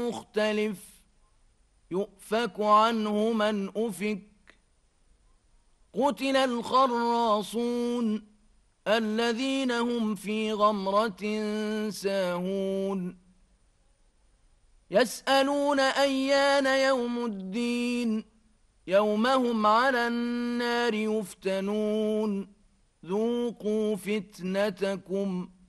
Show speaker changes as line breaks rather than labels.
مختلف يؤفك عنه من أفك قتل الخراصون الذين هم في غمرة ساهون يسألون أيان يوم الدين يوم هم على النار يفتنون ذوقوا فتنتكم